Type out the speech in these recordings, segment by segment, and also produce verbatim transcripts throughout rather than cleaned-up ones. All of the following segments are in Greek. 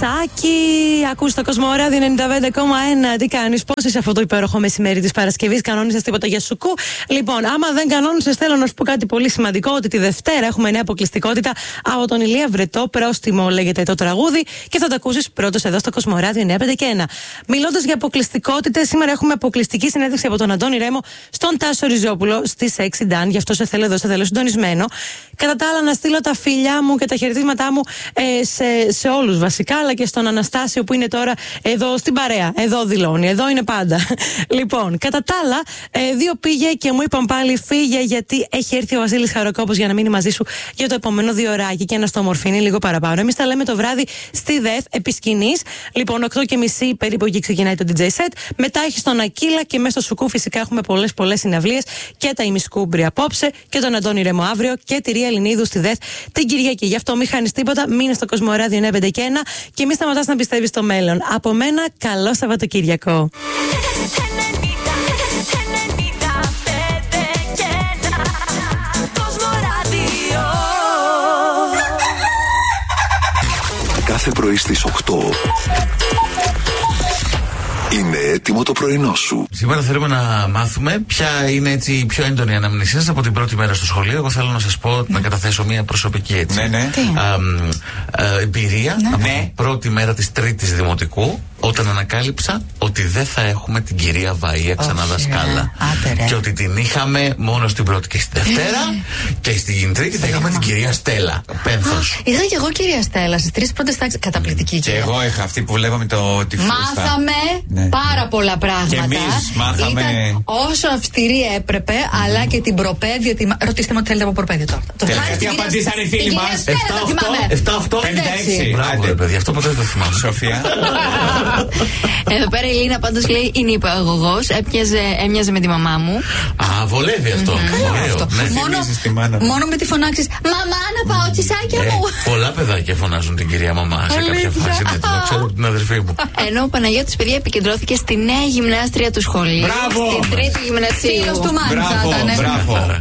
Σάκη, ακούς το Κοσμοράδιο ενενήντα πέντε κόμμα ένα. Τι κάνεις, πώς είσαι αυτό το υπέροχο μεσημέρι της Παρασκευής, κανόνισες τίποτα για σουκού? Λοιπόν, άμα δεν κανόνισες, θέλω να σου πω κάτι πολύ σημαντικό: ότι τη Δευτέρα έχουμε νέα αποκλειστικότητα από τον Ηλία Βρετό. Πρόστιμο λέγεται το τραγούδι και θα το ακούσεις πρώτος εδώ στο Κοσμοράδιο ενενήντα πέντε και ένα. Μιλώντας για αποκλειστικότητες, σήμερα έχουμε αποκλειστική συνέντευξη από τον Αντώνη Ρέμο στον Τάσο Ριζόπουλο στις έξι Ντάν. Γι' αυτό σε θέλω εδώ, σε θέλω συντονισμένο. Κατά τα άλλα, να στείλω τα φιλιά μου και τα χαιρετίσματά μου ε, σε, σε όλους βασικά, αλλά και στον Αναστάσιο που είναι τώρα εδώ στην παρέα. Εδώ δηλώνει, εδώ είναι πάντα. Λοιπόν, κατά τα άλλα, ε, δύο πήγε και μου είπαν πάλι φύγε, γιατί έχει έρθει ο Βασίλης Χαροκόπος για να μείνει μαζί σου για το επόμενο δύο ωράκι και να στο ομορφύνει λίγο παραπάνω. Εμείς τα λέμε το βράδυ στη ΔΕΘ επί σκηνής. Λοιπόν, οκτώ και μισή περίπου εκεί ξεκινάει το ντι τζέι set. Μετά έχει τον Ακύλα και μέσα στο Σουκού φυσικά έχουμε πολλές πολλές συναυλίες και τα ημισκούμπρια απόψε και τον Αντώνη Ρέμο αύριο και τη Ρία Ελληνίδου στη ΔΕΘ την Κυριακή. Γι' αυτό μην χάνεις τίποτα, μείνε στο Κοσμοράδιο ενενήντα πέντε και ένα και μη σταματάς να πιστεύεις στο μέλλον. Από μένα, καλό Σαββατοκύριακο. Κάθε πρωί στις οκτώ είναι έτοιμο το πρωινό σου. Σήμερα θέλουμε να μάθουμε ποια είναι έτσι η πιο έντονη αναμνησία σας από την πρώτη μέρα στο σχολείο. Εγώ θέλω να σας πω, ναι. να καταθέσω μια προσωπική έτσι. Ναι, ναι. Α, α, εμπειρία ναι. από ναι. την πρώτη μέρα της τρίτης δημοτικού, όταν ανακάλυψα ότι δεν θα έχουμε την κυρία Βαΐα ξανά oh, δασκάλα. Yeah. Και ότι την είχαμε μόνο στην πρώτη και στη Δευτέρα και στην τρίτη θα είχαμε την κυρία Στέλλα. Πένθος. Είχα και εγώ κυρία Στέλλα στις τρεις πρώτες τάξεις. Καταπληκτική κυρία. Και εγώ είχα αυτή που βλέπαμε το τυφλό. Μάθαμε ναι. πάρα πολλά πράγματα. Και εμείς μάθαμε. Ήταν όσο αυστηρή έπρεπε, mm. αλλά και την προπαίδεια. Τη... Ρωτήστε με ό,τι θέλετε από προπαίδεια τώρα. Τι απαντήσαν οι φίλοι μας? επτά οκτώ πενήντα έξι. Μπράβο, παιδιά, αυτό ποτέ δεν το θυμάμαι. Σοφία. Εδώ πέρα η Λίνα πάντως λέει είναι υπαγωγός, έμοιαζε με τη μαμά μου. Α, βολεύει αυτό. αυτό. Μόνο, μόνο με τη φωνάξεις μαμά να πάω τσισάκια μου. Πολλά παιδάκια φωνάζουν την κυρία μαμά σε κάποια φάση. Το ξέρω από την αδερφή μου. Ενώ ο Παναγιώτης, παιδιά, επικεντρώθηκε στη νέα γυμνάστρια του σχολείου. Μπράβο! Στην τρίτη γυμνασίου. Φίλος του Μάνη. Μπράβο.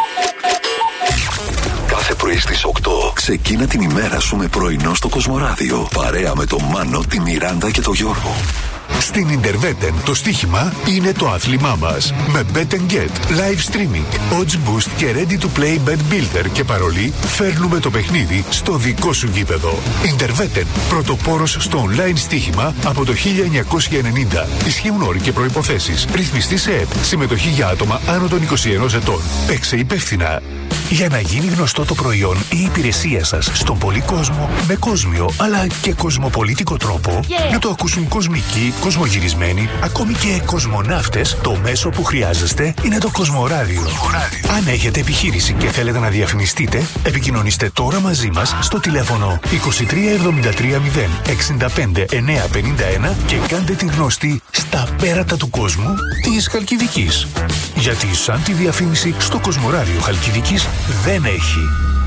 Κάθε πρωί στις οκτώ ξεκίνα την ημέρα σου με πρωινό στο Κοσμοράδιο. Παρέα με τον Μάνο, τη Μιράντα και τον Γιώργο. Στην Ιντερβέτεν το στοίχημα είναι το άθλημά μας. Με Bet and Get, live streaming, odds boost και ready to play bet builder και παρολί, φέρνουμε το παιχνίδι στο δικό σου γήπεδο. Ιντερβέτεν, πρωτοπόρος στο online στοίχημα από το χίλια εννιακόσια ενενήντα. Ισχύουν όροι και προϋποθέσεις. Ρυθμιστή σε ΕΠ. Συμμετοχή για άτομα άνω των είκοσι ενός ετών. Παίξε υπεύθυνα. Για να γίνει γνωστό το προϊόν ή η υπηρεσία σας στον πολύ κόσμο, με κόσμιο αλλά και κοσμοπολίτικο τρόπο, yeah. να το ακούσουν κοσμικοί, κοσμογυρισμένοι, ακόμη και κοσμοναύτες, το μέσο που χρειάζεστε είναι το Κοσμοράδιο. Κοσμοράδιο. Αν έχετε επιχείρηση και θέλετε να διαφημιστείτε, επικοινωνήστε τώρα μαζί μας στο τηλέφωνο είκοσι τρία εβδομήντα τρία μηδέν εξήντα πέντε εννιακόσια πενήντα ένα και κάντε την γνωστή στα πέρατα του κόσμου της Χαλκιδικής. Γιατί σαν τη διαφήμιση στο Κοσμοράδιο Χαλκιδικής δεν έχει.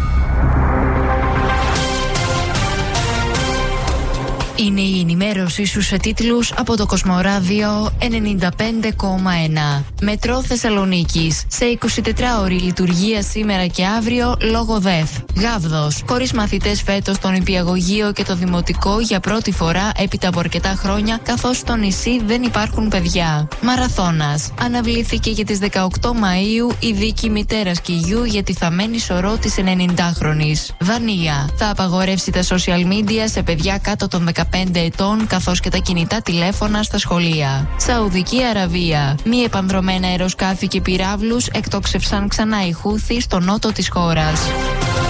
Είναι η ενημέρωσή σου σε τίτλους από το Κοσμοράδιο ενενήντα πέντε κόμμα ένα. Μετρό Θεσσαλονίκης. Σε εικοσιτετράωρη λειτουργία σήμερα και αύριο λόγω ΔΕΘ. Γάβδος. Χωρίς μαθητές φέτος στον Νηπιαγωγείο και το Δημοτικό για πρώτη φορά έπειτα από αρκετά χρόνια, καθώς στο νησί δεν υπάρχουν παιδιά. Μαραθώνας. Αναβλήθηκε για τις δεκαοκτώ Μαΐου η δίκη μητέρας και γιου για τη θαμμένη σωρό της ενενηντάχρονης. Δανία. Θα απαγορεύσει τα social media σε παιδιά κάτω των δεκαπέντε ετών, καθώς και τα κινητά τηλέφωνα στα σχολεία. Σαουδική Αραβία. Μη επανδρομένα αεροσκάφη και πυράβλους εκτόξευσαν ξανά οι Χούθοι στο νότο της χώρας.